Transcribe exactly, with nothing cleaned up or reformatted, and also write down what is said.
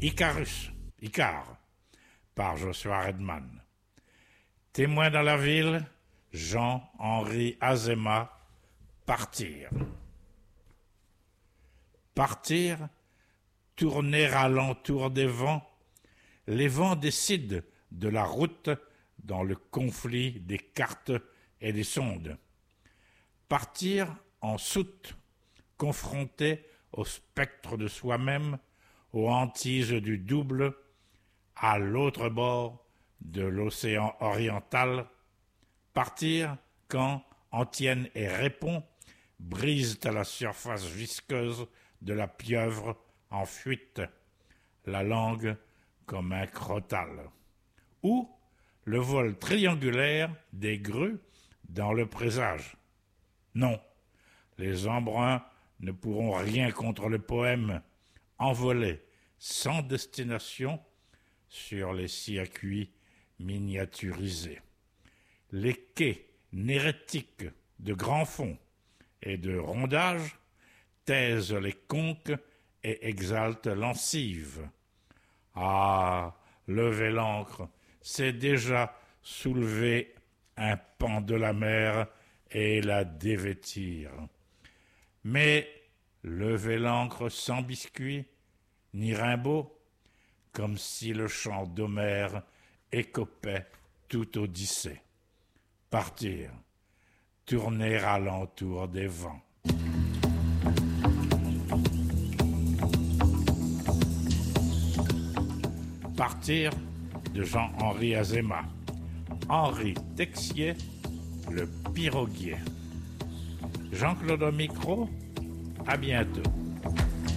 Icarus, Icare, par Joshua Redman. Témoin dans la ville, Jean-Henri Azéma, Partir. Partir, tourner alentour des vents, les vents décident de la route dans le conflit des cartes et des sondes. Partir en soute, confronté au spectre de soi-même, aux hantises du double, à l'autre bord de l'océan oriental. Partir quand Antienne et Répond brisent à la surface visqueuse de la pieuvre en fuite, la langue comme un crottal. Ou le vol triangulaire des grues dans le présage. Non, les embruns ne pourront rien contre le poème, envolé sans destination sur les circuits miniaturisés. Les quais nérétiques de grands fonds et de rondage taisent les conques et exaltent l'ensive. Ah, lever l'ancre, c'est déjà soulever un pan de la mer et la dévêtir. Mais lever l'ancre sans biscuit, ni Rimbaud, comme si le chant d'Homère écopait toute Odyssée. Partir, tourner alentour des vents. Partir de Jean-Henri Azéma. Henri Texier, le piroguier. Jean-Claude au micro, à bientôt.